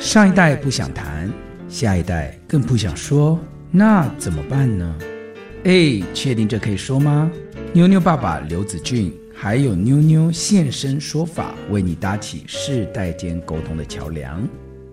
上一代不想谈，下一代更不想说，那怎么办呢？确定这可以说吗？妞妞爸爸刘子俊还有妞妞现身说法，为你搭起世代间沟通的桥梁。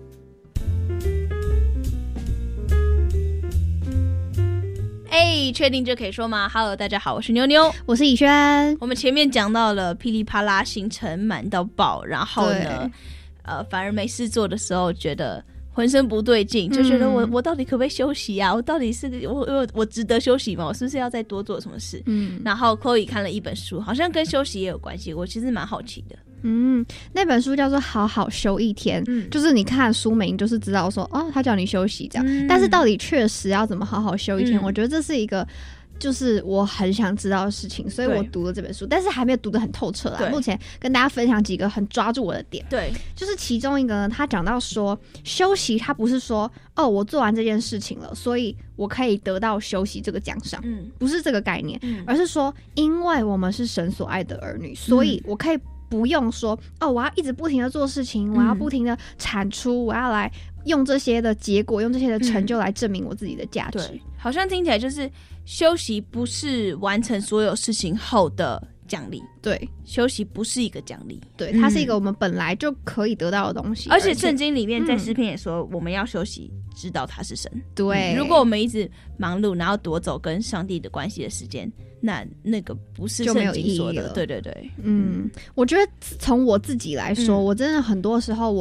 确定这可以说吗？ Hello， 大家好，我是妞妞， 我是以轩。 我们前面讲到了噼里啪啦行程满到爆，然后呢反而没事做的时候觉得浑身不对劲，就觉得我到底可不可以休息啊？我到底是我值得休息吗？我是不是要再多做什么事？然后 Chloe 看了一本书，好像跟休息也有关系，我其实蛮好奇的。 那本书叫做好好休一天，就是你看书名就是知道说他叫你休息这样，但是到底确实要怎么好好休一天，我觉得这是一个就是我很想知道的事情，所以我读了这本书，但是还没有读得很透彻啦。目前跟大家分享几个很抓住我的点。对，就是其中一个呢，他讲到说休息它不是说我做完这件事情了，所以我可以得到休息这个奖赏，不是这个概念，而是说因为我们是神所爱的儿女，所以我可以不用说我要一直不停的做事情，我要不停的产出，我要来用这些的结果，用这些的成就来证明我自己的价值。 对，好像听起来就是休息不是完成所有事情后的奖励，对，休息不是一个奖励， 对，它是一个我们本来就可以得到的东西。 而且圣经里面在诗篇也说我们要休息，知道他是神。 对， 如果我们一直忙碌，然后夺走跟上帝的关系的时间，那个不是圣经说的。对对对， 我觉得从我自己来说，我真的很多时候